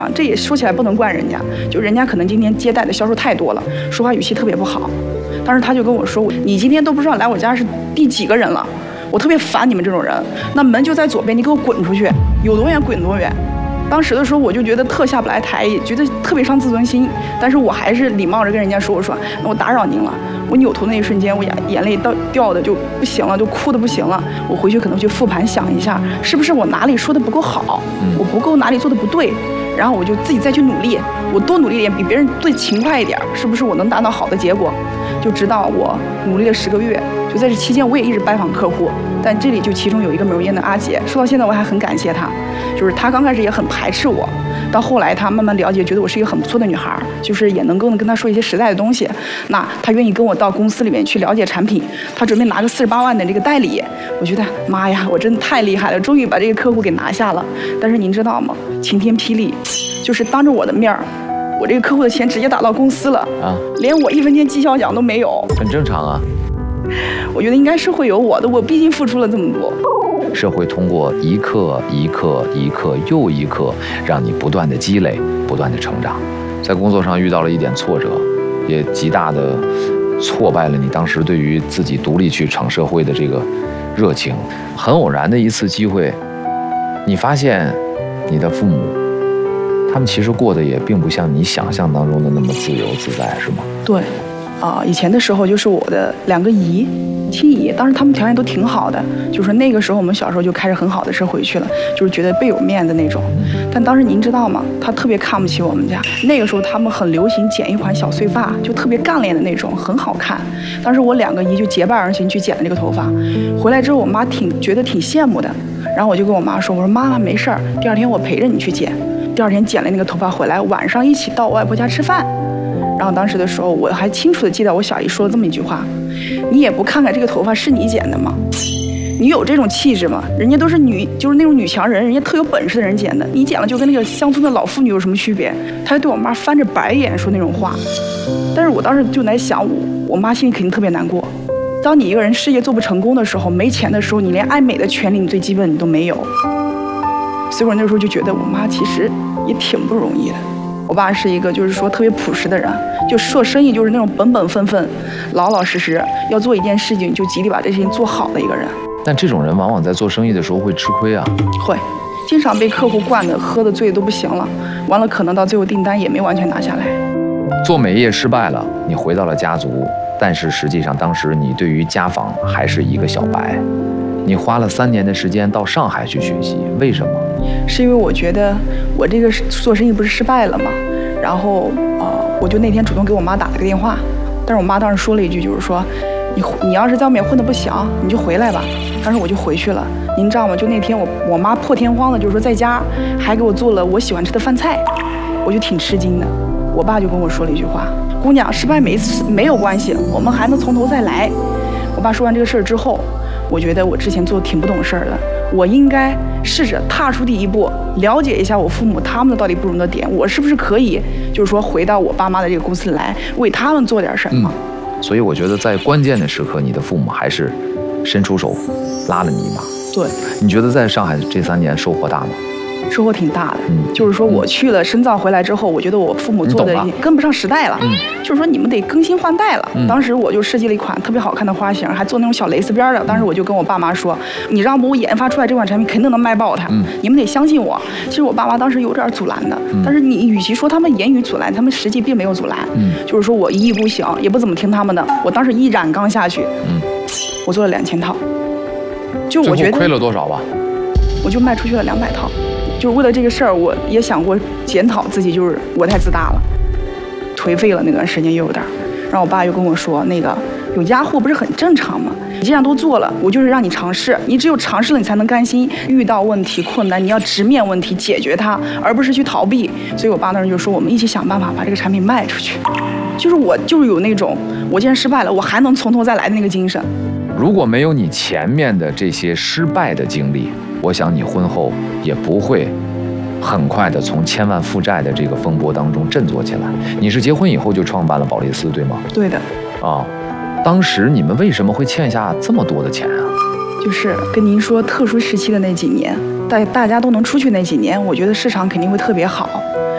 啊，这也说起来不能怪人家，就人家可能今天接待的销售太多了，说话语气特别不好。当时他就跟我说，你今天都不知道来我家是第几个人了，我特别烦你们这种人。那门就在左边，你给我滚出去，有多远滚多远。当时的时候我就觉得特下不来台，也觉得特别伤自尊心，但是我还是礼貌着跟人家说，我说那我打扰您了。我扭头那一瞬间，我眼泪掉的就不行了，就哭的不行了。我回去可能去复盘想一下，是不是我哪里说的不够好，我不够哪里做的不对，然后我就自己再去努力，我多努力一点，比别人最勤快一点，是不是我能达到好的结果？就直到我努力了10个月，就在这期间我也一直拜访客户，但这里就其中有一个美容院的阿姐，说到现在我还很感谢她，就是她刚开始也很排斥我，到后来她慢慢了解，觉得我是一个很不错的女孩，就是也能够跟她说一些实在的东西，那她愿意跟我到公司里面去了解产品，她准备拿个48万的这个代理，我觉得妈呀，我真的太厉害了，终于把这个客户给拿下了。但是您知道吗？晴天霹雳，就是当着我的面儿，我这个客户的钱直接打到公司了啊，连我1分钱绩效奖都没有。 很正常啊， 我觉得应该是会有我的，我毕竟付出了这么多。 是会通过一刻又一刻，让你不断的积累，不断的成长。在工作上遇到了一点挫折，也极大的挫败了你当时对于自己独立去闯社会的这个热情。很偶然的一次机会，你发现你的父母，他们其实过得也并不像你想象当中的那么自由自在，是吗？ 对，以前的时候就是我的2个姨、亲姨，当时他们条件都挺好的，就是那个时候我们小时候就开着很好的车回去了，就是觉得倍有面的那种。但当时您知道吗？他特别看不起我们家。那个时候他们很流行剪一款小碎发，就特别干练的那种，很好看。当时我2个姨就结伴而行去剪了这个头发，回来之后我妈觉得挺羡慕的，然后我就跟我妈说，我说妈妈没事儿，第2天我陪着你去剪。第2天剪了那个头发回来，晚上一起到我外婆家吃饭。然后当时的时候，我还清楚的记得我小姨说了这么一句话：“你也不看看这个头发是你剪的吗？你有这种气质吗？人家都是就是那种女强人，人家特有本事的人剪的，你剪了就跟那个乡村的老妇女有什么区别？”她就对我妈翻着白眼说那种话。但是我当时就在想，我妈心里肯定特别难过。当你一个人事业做不成功的时候，没钱的时候，你连爱美的权利你最基本你都没有。所以我那时候就觉得我妈其实也挺不容易的。我爸是一个就是说特别朴实的人，就做生意就是那种本本分分、老老实实，要做一件事情就极力把这事情做好的一个人。 但这种人往往在做生意的时候会吃亏啊， 会经常被客户灌的喝的醉都不行了，完了可能到最后订单也没完全拿下来。 做美业失败了，你回到了家族，但是实际上当时你对于家纺还是一个小白。你花了3年的时间到上海去学习，为什么？ 是因为我觉得我这个做生意不是失败了吗？然后我就那天主动给我妈打了个电话，但是我妈当时说了一句，就是说你要是在外面混得不行，你就回来吧。当时我就回去了。您知道吗？就那天我妈破天荒的，就是说在家还给我做了我喜欢吃的饭菜，我就挺吃惊的。我爸就跟我说了一句话：“姑娘，失败没有关系，我们还能从头再来。”我爸说完这个事儿之后，我觉得我之前做的挺不懂事儿的，我应该试着踏出第一步，了解一下我父母他们到底不容的点，我是不是可以就是说回到我爸妈的这个公司来，为他们做点什么。 所以我觉得在关键的时刻，你的父母还是伸出手拉了你一把。 对， 你觉得在上海这3年收获大吗？ 收获挺大的，就是说我去了深造回来之后，我觉得我父母做的也跟不上时代了，就是说你们得更新换代了。当时我就设计了一款特别好看的花型，还做那种小蕾丝边的。当时我就跟我爸妈说，你让我研发出来这款产品肯定能卖爆它，你们得相信我。其实我爸妈当时有点阻拦的，但是你与其说他们言语阻拦，他们实际并没有阻拦，就是说我一意孤行，也不怎么听他们的。我当时一染缸下去，我做了2000套，就我觉得亏了多少吧？ 我就卖出去了200套。就是为了这个事儿，我也想过检讨自己，就是我太自大了，颓废了那段时间又有点。然后我爸又跟我说，那个有压货不是很正常吗？你既然都做了，我就是让你尝试，你只有尝试了，你才能甘心。遇到问题困难，你要直面问题，解决它，而不是去逃避。所以我爸那时就说，我们一起想办法把这个产品卖出去。就是我就是有那种，我既然失败了，我还能从头再来的那个精神。 如果没有你前面的这些失败的经历，我想你婚后也不会很快的从千万负债的这个风波当中振作起来。你是结婚以后就创办了宝丽丝，对吗？ 对的。 当时你们为什么会欠下这么多的钱啊？ 就是跟您说特殊时期的那几年，大家都能出去那几年，我觉得市场肯定会特别好。